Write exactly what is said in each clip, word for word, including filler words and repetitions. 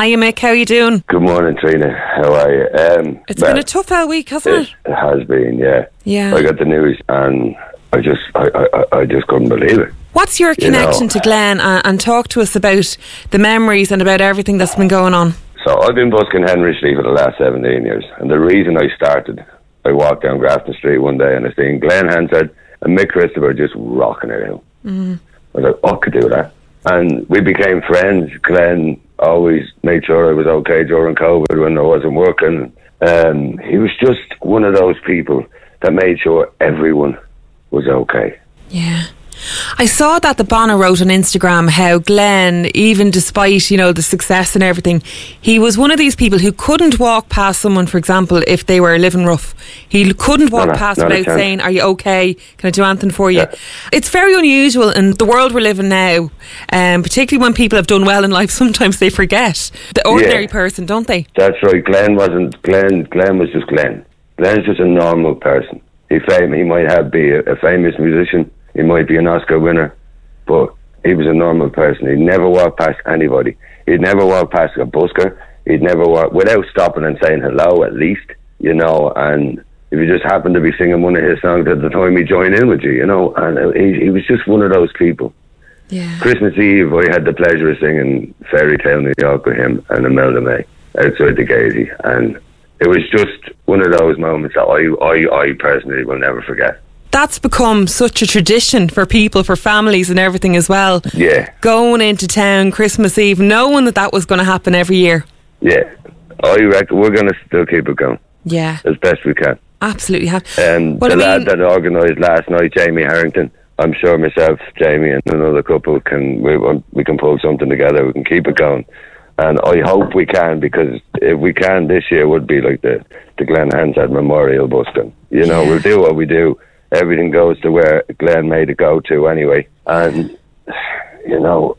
Hiya Mick, how are you doing? Good morning, Trina. How are you? Um, it's well, been a tough old week, hasn't it? It has been, yeah. Yeah. I got the news and I just, I, I, I just couldn't believe it. What's your connection you know, to Glenn? And, and talk to us about the memories and about everything that's been going on. So I've been busking Henry Street for the last seventeen years, and the reason I started, I walked down Grafton Street one day and I seen Glenn Hansard and Mick Christopher just rocking it out. Mm. I was like, oh, I could do that. And we became friends. Glenn always made sure I was okay during COVID when I wasn't working. Um, he was just one of those people that made sure everyone was okay. Yeah. I saw that the Bono wrote on Instagram how Glenn, even despite, you know, the success and everything, he was one of these people who couldn't walk past someone, for example, if they were living rough. He couldn't walk no, no, past without saying, are you okay? Can I do anything for you? Yeah. It's very unusual in the world we're living now, um, particularly when people have done well in life. Sometimes they forget the ordinary yeah. person, don't they? That's right. Glenn wasn't, Glenn, Glenn was just Glenn. Glenn's just a normal person. He, fam- he might have be a, a famous musician. He might be an Oscar winner, but he was a normal person. He'd never walk past anybody. He'd never walk past a busker. He'd never walk without stopping and saying hello, at least, you know. And if you just happened to be singing one of his songs at the time, he'd join in with you, you know. And he, he was just one of those people. Yeah. Christmas Eve, I had the pleasure of singing Fairy Tale New York with him and Imelda May outside the Gaiety. And it was just one of those moments that I, I, I personally will never forget. That's become such a tradition for people, for families and everything as well. Yeah. Going into town Christmas Eve, knowing that that was going to happen every year. Yeah. I reckon we're going to still keep it going. Yeah. As best we can. Absolutely have. Um, well, the I mean, lad that organised last night, Jamie Harrington, I'm sure myself, Jamie and another couple can, we, we can pull something together, we can keep it going. And I hope we can, because if we can this year would be like the, the Glenn Hansard Memorial busking. You know, yeah. We'll do what we do. Everything goes to where Glenn made it go to anyway. And, you know,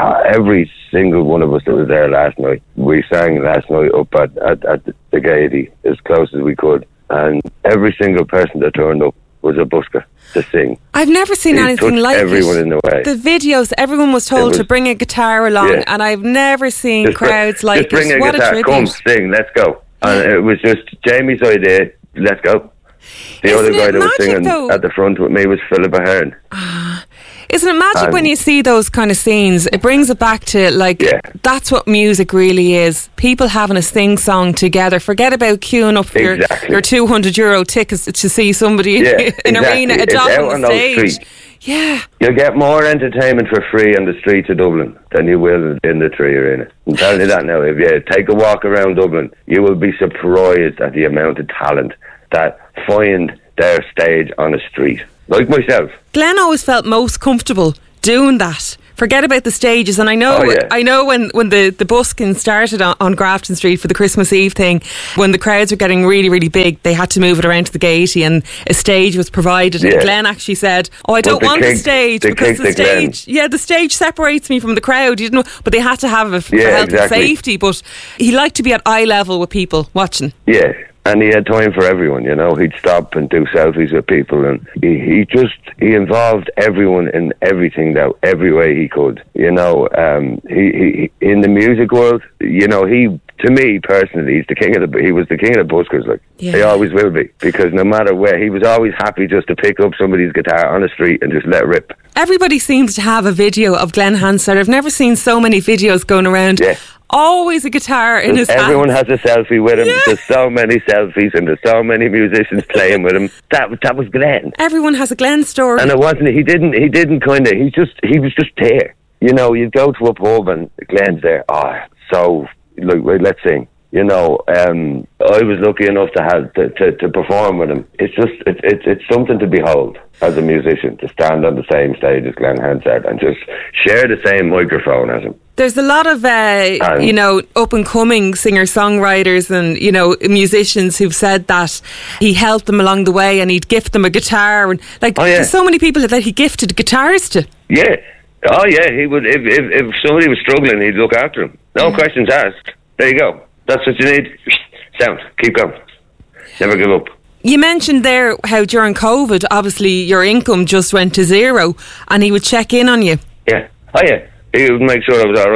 every single one of us that was there last night, we sang last night up at, at, at the Gaiety as close as we could. And every single person that turned up was a busker to sing. I've never seen he anything like everyone it. in the way. The videos, everyone was told was, to bring a guitar along, yeah. and I've never seen just crowds br- like just bring it. A What guitar. a tribute. Come, sing, let's go. And it was just Jamie's idea, let's go. The Isn't other guy that was magic, singing though? at the front with me was Philip Ahern. Ah, isn't it magic and when you see those kind of scenes? It brings it back to, like, yeah. that's what music really is. People having a sing-song together. Forget about queuing up for exactly. your, your two hundred euro tickets to see somebody yeah, in an exactly. arena, a it's dog out on on the those stage. Streets. Yeah. You'll get more entertainment for free on the streets of Dublin than you will in the Tree Arena. I'm telling you that now. If you take a walk around Dublin, you will be surprised at the amount of talent that find their stage on a street. Like myself. Glenn always felt most comfortable doing that. Forget about the stages. And I know oh, yeah. I know when, when the, the busking started on, on Grafton Street for the Christmas Eve thing, when the crowds were getting really, really big, they had to move it around to the Gaiety and a stage was provided. Yeah. And Glenn actually said, oh, I don't want kick, the stage because the stage, Glenn. yeah, the stage separates me from the crowd. You know, but they had to have it for yeah, health exactly. and safety. But he liked to be at eye level with people watching. Yeah. And he had time for everyone, you know. He'd stop and do selfies with people, and he, he just he involved everyone in everything that every way he could, you know. Um, he, he in the music world, you know, he to me personally, he's the king of the he was the king of the buskers, like yeah. he always will be, because no matter where, he was always happy just to pick up somebody's guitar on the street and just let rip. Everybody seems to have a video of Glenn Hansard. I've never seen so many videos going around. Yeah. Always a guitar in his hand. Everyone has a selfie with him. Yeah. There's so many selfies and there's so many musicians playing with him. That that was Glenn. Everyone has a Glenn story. And it wasn't. He didn't. He didn't kind of. He just. He was just there. You know. You'd go to a pub and Glenn's there. Oh, so like, wait, let's sing. You know. Um, I was lucky enough to have to, to, to perform with him. It's just. It's it's it's something to behold as a musician, to stand on the same stage as Glenn Hansard and just share the same microphone as him. There's a lot of, uh, you know, up-and-coming singer-songwriters and, you know, musicians who've said that he helped them along the way and he'd gift them a guitar. And like, oh, yeah. there's so many people that he gifted guitars to. Yeah. Oh, yeah. He would. If, if, if somebody was struggling, he'd look after him. No yeah. questions asked. There you go. That's what you need. Sound. Keep going. Never give up. You mentioned there how during COVID, obviously, your income just went to zero and he would check in on you. Yeah. Oh, yeah. He would make sure I was all right.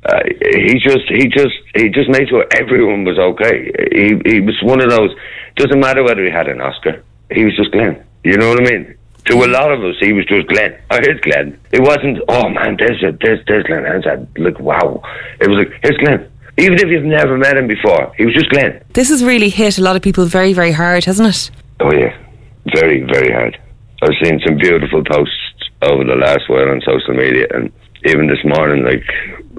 uh, he just he just he just made sure everyone was okay. He he was one of those. Doesn't matter whether he had an Oscar. He was just Glenn. You know what I mean? To a lot of us, he was just Glenn. Oh, here's Glenn. It wasn't, oh man, there's a, there's, there's Glenn Hansard. Look, wow. It was like, here's Glenn. Even if you've never met him before, he was just Glenn. This has really hit a lot of people very, very hard, hasn't it? Oh yeah, very, very hard. I've seen some beautiful posts over the last while on social media, and even this morning, like,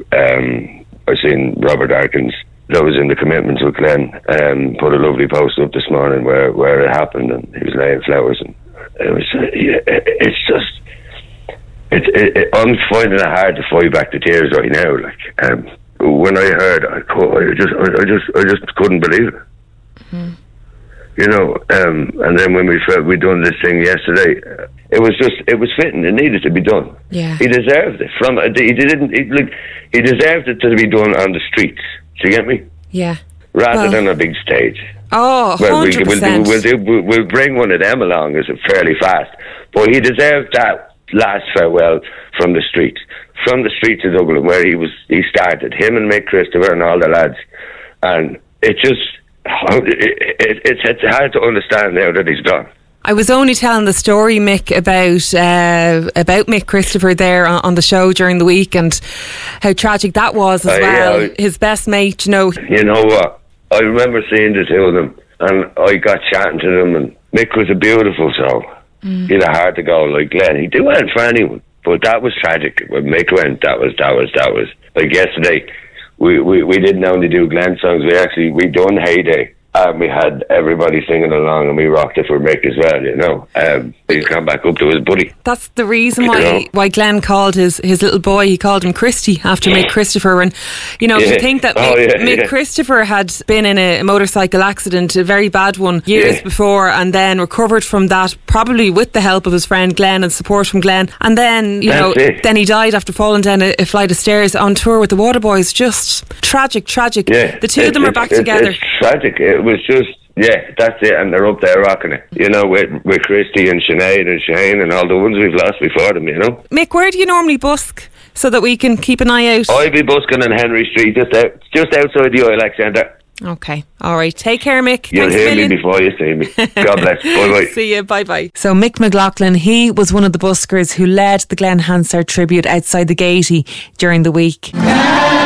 um, I've seen Robert Arkins, that was in the Commitments with Glenn, um, put a lovely post up this morning where, where it happened, and he was laying flowers, and it was, uh, yeah, it, it's just, it, it, it, I'm finding it hard to fight back the tears right now. Like, um, when I heard, I, I just, I, I just, I just couldn't believe it. Mm-hmm. You know, um, and then when we we done this thing yesterday, uh, it was just, it was fitting. It needed to be done. Yeah, he deserved it. From uh, he didn't, he, like, he deserved it to be done on the streets. Do you get me? Yeah. Rather well, than a big stage. Oh, one hundred percent. Well, we, we'll, do, we'll, we'll bring one of them along as fairly fast. But he deserved that last farewell from the streets. From the streets of Dublin, where he was, he started. Him and Mick Christopher and all the lads. And it just, it, it, it's, it's hard to understand now that he's gone. I was only telling the story, Mick, about uh, about Mick Christopher there on, on the show during the week, and how tragic that was as uh, well. Yeah, I, His best mate, you know. You know what? I remember seeing the two of them, and I got chatting to them, and Mick was a beautiful soul. Mm. He had a heart to go like Glenn. He did well for anyone, but that was tragic. When Mick went, that was, that was, that was. Like yesterday, we, we, we didn't only do Glenn songs, we actually, we done Heyday. And we had everybody singing along, and we rocked it for Mick as well, you know. Um, he come back up to his buddy. That's the reason why you know? why Glenn called his, his little boy, he called him Christy after Mick Christopher. And, you know, yeah. to think that oh, Mick, yeah, Mick yeah. Christopher had been in a motorcycle accident, a very bad one, years yeah. before, and then recovered from that, probably with the help of his friend Glenn and support from Glenn. And then, you That's know, it. then he died after falling down a, a flight of stairs on tour with the Waterboys. Just tragic, tragic. Yeah. The two it, of them it, are back it, together. It's tragic. It was just, yeah, that's it, and they're up there rocking it, you know, with, with Christy and Sinead and Shane and all the ones we've lost before them, you know. Mick, where do you normally busk so that we can keep an eye out? I'll be busking on Henry Street, just out, just outside the Oil Centre. Okay, alright, take care, Mick. You'll Thanks hear me before you see me. God bless, bye bye. See you, bye bye. So Mick McLaughlin, he was one of the buskers who led the Glenn Hansard tribute outside the Gaiety during the week.